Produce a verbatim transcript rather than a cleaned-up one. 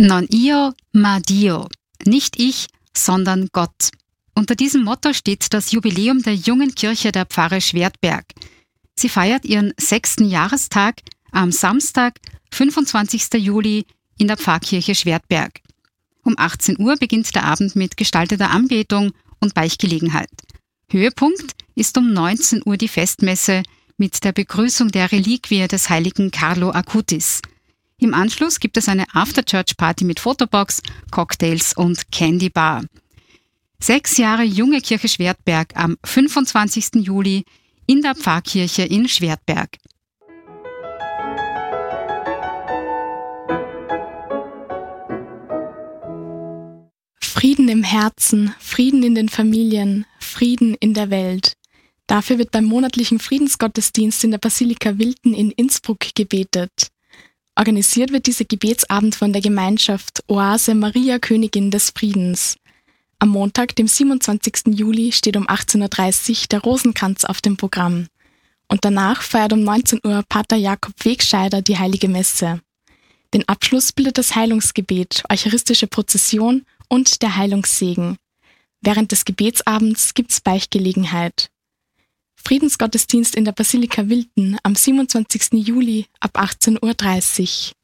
Non io, ma Dio. Nicht ich, sondern Gott. Unter diesem Motto steht das Jubiläum der jungen Kirche der Pfarre Schwertberg. Sie feiert ihren sechsten Jahrestag am Samstag, fünfundzwanzigsten Juli in der Pfarrkirche Schwertberg. Um achtzehn Uhr beginnt der Abend mit gestalteter Anbetung und Beichtgelegenheit. Höhepunkt ist um neunzehn Uhr die Festmesse mit der Begrüßung der Reliquie des heiligen Carlo Acutis. Im Anschluss gibt es eine After-Church-Party mit Fotobox, Cocktails und Candy Bar. Sechs Jahre Junge Kirche Schwertberg am fünfundzwanzigsten Juli in der Pfarrkirche in Schwertberg. Frieden im Herzen, Frieden in den Familien, Frieden in der Welt. Dafür wird beim monatlichen Friedensgottesdienst in der Basilika Wilten in Innsbruck gebetet. Organisiert wird dieser Gebetsabend von der Gemeinschaft Oase Maria Königin des Friedens. Am Montag, dem siebenundzwanzigsten Juli, steht um achtzehn Uhr dreißig der Rosenkranz auf dem Programm. Und danach feiert um neunzehn Uhr Pater Jakob Wegscheider die Heilige Messe. Den Abschluss bildet das Heilungsgebet, eucharistische Prozession und der Heilungssegen. Während des Gebetsabends gibt's Beichtgelegenheit. Friedensgottesdienst in der Basilika Wilten am siebenundzwanzigsten Juli ab achtzehn Uhr dreißig.